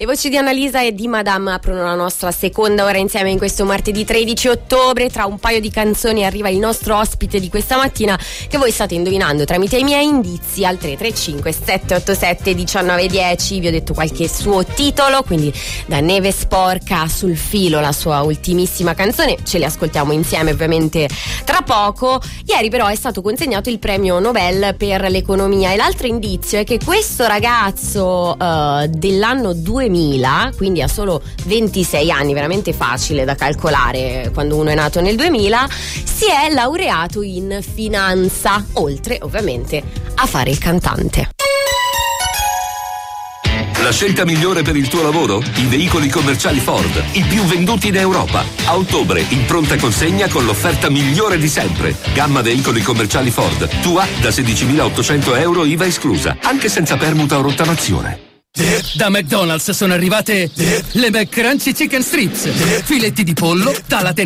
Le voci di Annalisa e di Madame aprono la nostra seconda ora insieme in questo martedì 13 ottobre. Tra un paio di canzoni arriva il nostro ospite di questa mattina, che voi state indovinando tramite i miei indizi al 335 787 1910. Vi ho detto qualche suo titolo, quindi da Neve Sporca, Sul filo, la sua ultimissima canzone. Ce li ascoltiamo insieme ovviamente tra poco. Ieri però è stato consegnato il premio Nobel per l'economia, e l'altro indizio è che questo ragazzo dell'anno 2000, quindi ha solo 26 anni, veramente facile da calcolare quando uno è nato nel 2000, si è laureato in finanza, oltre ovviamente a fare il cantante. La scelta migliore per il tuo lavoro? I veicoli commerciali Ford, i più venduti in Europa. A ottobre in pronta consegna con l'offerta migliore di sempre. Gamma veicoli commerciali Ford, tua da 16.800 euro IVA esclusa, anche senza permuta o rottamazione. Da McDonald's sono arrivate le McCrunchy Chicken Strips, filetti di pollo, dalla